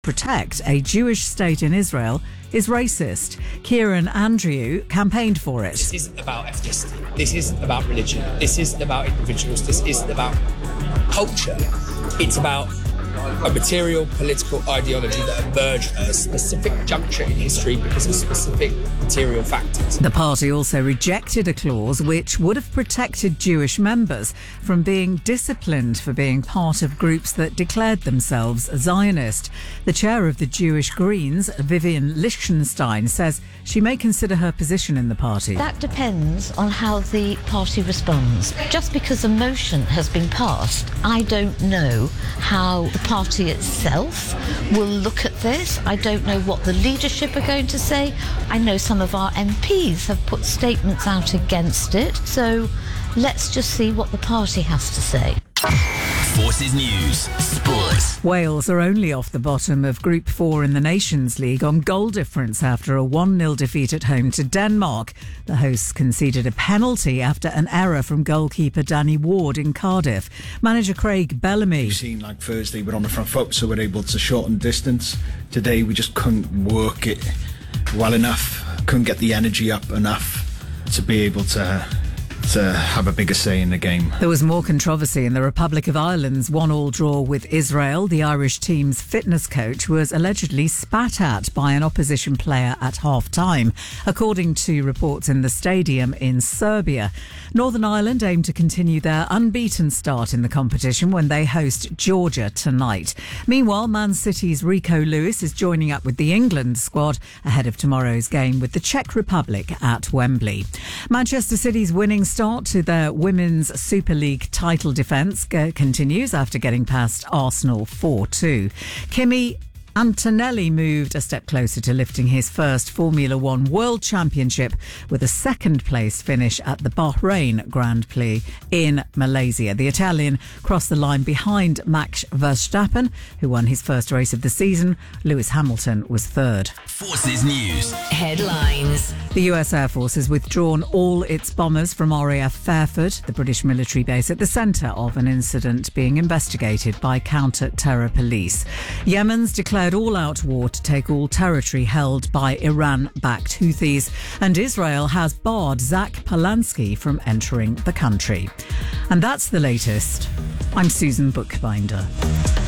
protect a Jewish state in Israel is racist. Kieran Andrew campaigned for it. This isn't about ethnicity. This isn't about religion. This isn't about individuals. This isn't about culture. It's about a material political ideology that emerged at a specific juncture in history because of specific material factors. The party also rejected a clause which would have protected Jewish members from being disciplined for being part of groups that declared themselves Zionist. The chair of the Jewish Greens, Vivian Lichtenstein, says she may consider her position in the party. That depends on how the party responds. Just because a motion has been passed, I don't know how the party itself will look at this. I don't know what the leadership are going to say. I know some of our MPs have put statements out against it. So let's just see what the party has to say. Forces News Sports. Wales are only off the bottom of Group 4 in the Nations League on goal difference after a 1-0 defeat at home to Denmark. The hosts conceded a penalty after an error from goalkeeper Danny Ward in Cardiff. Manager Craig Bellamy. You've seen, like Thursday, we're on the front foot, so we're able to shorten distance. Today, we just couldn't work it well enough, couldn't get the energy up enough to be able to have a bigger say in the game. There was more controversy in the Republic of Ireland's 1-1 draw with Israel. The Irish team's fitness coach was allegedly spat at by an opposition player at half-time, according to reports in the stadium in Serbia. Northern Ireland aim to continue their unbeaten start in the competition when they host Georgia tonight. Meanwhile, Man City's Rico Lewis is joining up with the England squad ahead of tomorrow's game with the Czech Republic at Wembley. Manchester City's winning start to their Women's Super League title defence continues after getting past Arsenal 4-2. Kimi Antonelli moved a step closer to lifting his first Formula One World Championship with a second-place finish at the Bahrain Grand Prix in Malaysia. The Italian crossed the line behind Max Verstappen, who won his first race of the season. Lewis Hamilton was third. Forces News Headlines. The US Air Force has withdrawn all its bombers from RAF Fairford, the British military base at the centre of an incident being investigated by counter-terror police. Yemen's declared all-out war to take all territory held by Iran-backed Houthis, and Israel has barred Zach Polanski from entering the country. And that's the latest. I'm Susan Bookbinder.